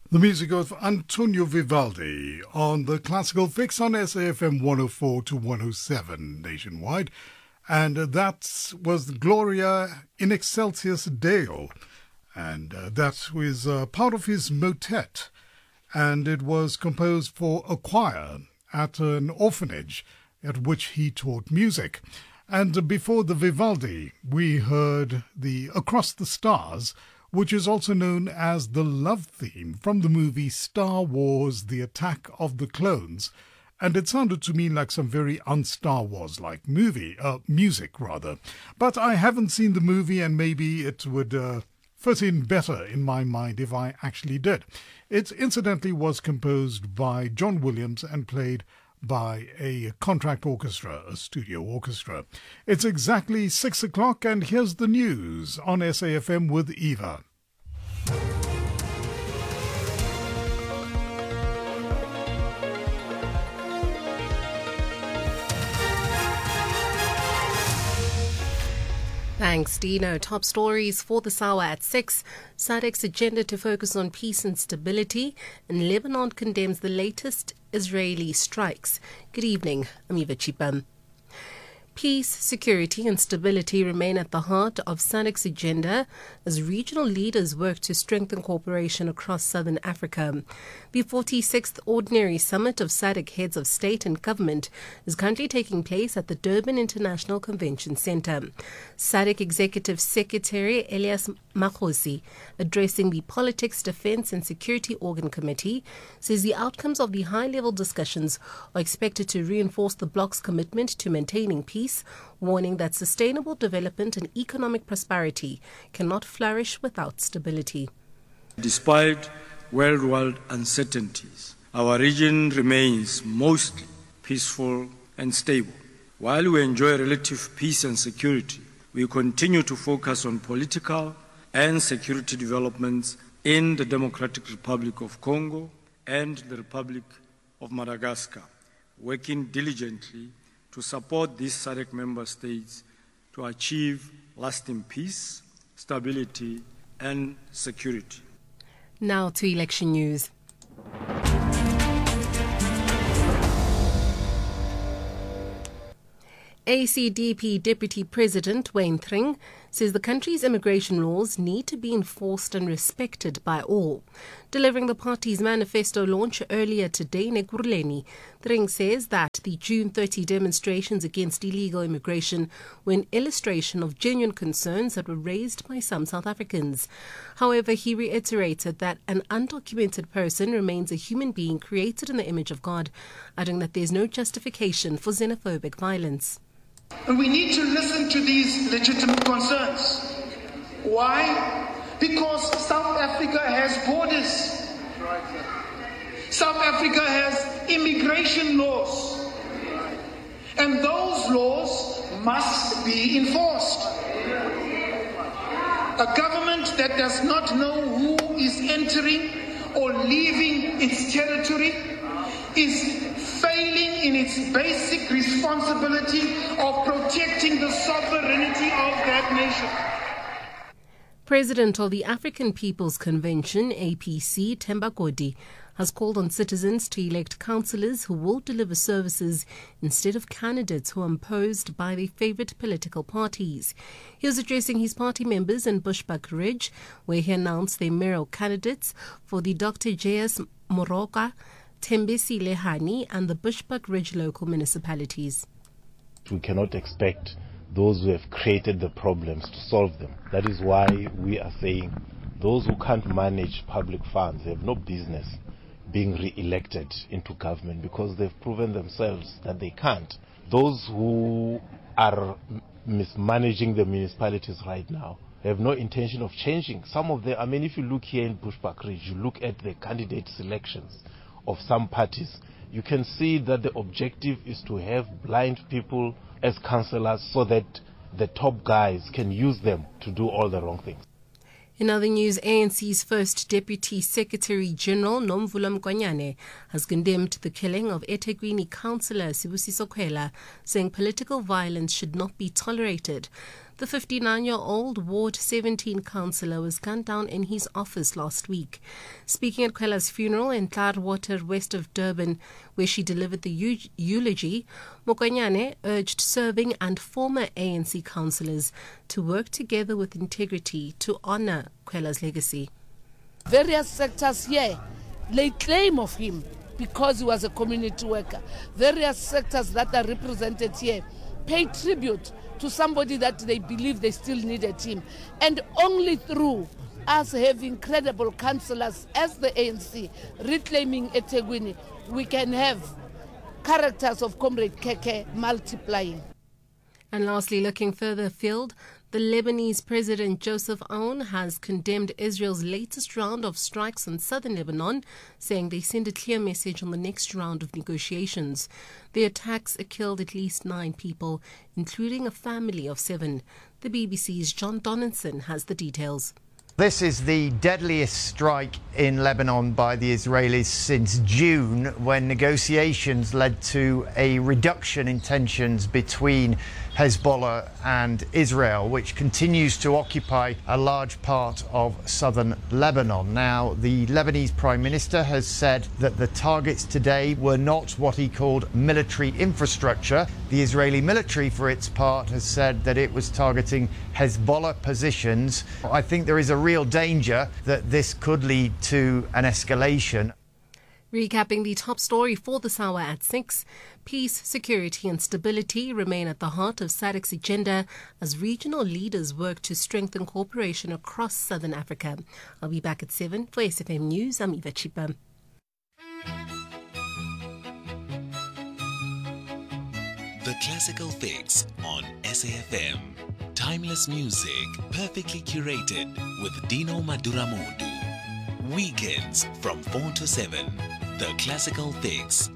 The music of Antonio Vivaldi on the Classical Fix on SAFM 104 to 107 nationwide. And that was Gloria in Excelsis Deo. And that was part of his motet. And it was composed for a choir at an orphanage at which he taught music. And before the Vivaldi, we heard the Across the Stars, which is also known as the love theme from the movie Star Wars: The Attack of the Clones. And it sounded to me like some very un-Star Wars-like music rather. But I haven't seen the movie, and maybe it would fit in better in my mind if I actually did. It incidentally was composed by John Williams and played by a contract orchestra, a studio orchestra. It's exactly 6 o'clock, and here's the news on SAFM with Eva. Thanks, Dino. Top stories for this hour at 6. SADC's agenda to focus on peace and stability, and Lebanon condemns the latest Israeli strikes. Good evening, I'm Eva Chipam. Peace, security and stability remain at the heart of SADC's agenda as regional leaders work to strengthen cooperation across southern Africa. The 46th Ordinary Summit of SADC Heads of State and Government is currently taking place at the Durban International Convention Centre. SADC Executive Secretary Elias Makhosi, addressing the Politics, Defence and Security Organ Committee, says the outcomes of the high-level discussions are expected to reinforce the bloc's commitment to maintaining peace, warning that sustainable development and economic prosperity cannot flourish without stability. Despite worldwide uncertainties, our region remains mostly peaceful and stable. While we enjoy relative peace and security, we continue to focus on political and security developments in the Democratic Republic of Congo and the Republic of Madagascar, working diligently to support these SADC member states to achieve lasting peace, stability, and security. Now to election news. ACDP Deputy President Wayne Thring says the country's immigration laws need to be enforced and respected by all. Delivering the party's manifesto launch earlier today in Ekurhuleni, Thring says that the June 30 demonstrations against illegal immigration were an illustration of genuine concerns that were raised by some South Africans. However, he reiterated that an undocumented person remains a human being created in the image of God, adding that there is no justification for xenophobic violence. And we need to listen to these legitimate concerns. Why? Because South Africa has borders. South Africa has immigration laws. And those laws must be enforced. A government that does not know who is entering or leaving its territory is failing in its basic responsibility of protecting the sovereignty of that nation. President of the African People's Convention, APC, Themba Godi, has called on citizens to elect councillors who will deliver services instead of candidates who are imposed by their favourite political parties. He was addressing his party members in Bushbuckridge, where he announced their mayoral candidates for the Dr. J.S. Moroka, Thembisi Lehani and the Bushbuckridge local municipalities. We cannot expect those who have created the problems to solve them. That is why we are saying those who can't manage public funds have no business being re-elected into government because they've proven themselves that they can't. Those who are mismanaging the municipalities right now have no intention of changing. Some of them, if you look here in Bushbuckridge, you look at the candidate selections of some parties, you can see that the objective is to have blind people as councillors so that the top guys can use them to do all the wrong things. In other news, ANC's first Deputy Secretary General Nomvula Mkwanyane has condemned the killing of eThekwini councillor Sibusiso Khwela, saying political violence should not be tolerated. The 59-year-old Ward 17 councillor was gunned down in his office last week. Speaking at Kwela's funeral in Clarwater, west of Durban, where she delivered the eulogy, Mokonyane urged serving and former ANC councillors to work together with integrity to honour Kwela's legacy. Various sectors here lay claim of him because he was a community worker. Various sectors that are represented here pay tribute to somebody that they believe they still needed him. And only through us having credible councillors as the ANC reclaiming eThekwini, we can have characters of Comrade Keke multiplying. And lastly, looking further afield, the Lebanese President Joseph Aoun has condemned Israel's latest round of strikes in southern Lebanon, saying they send a clear message on the next round of negotiations. The attacks killed at least 9 people, including a family of 7. The BBC's John Donaldson has the details. This is the deadliest strike in Lebanon by the Israelis since June, when negotiations led to a reduction in tensions between Hezbollah and Israel, which continues to occupy a large part of southern Lebanon. Now, the Lebanese Prime Minister has said that the targets today were not what he called military infrastructure. The Israeli military, for its part, has said that it was targeting Hezbollah positions. I think there is a real danger that this could lead to an escalation. Recapping the top story for this hour at 6, peace, security and stability remain at the heart of SADC's agenda as regional leaders work to strengthen cooperation across southern Africa. I'll be back at 7 for SFM News. I'm Eva Chipa. The Classical Fix on SAFM. Timeless music, perfectly curated with Dino Maduramodu. Weekends from 4 to 7. The Classical Fix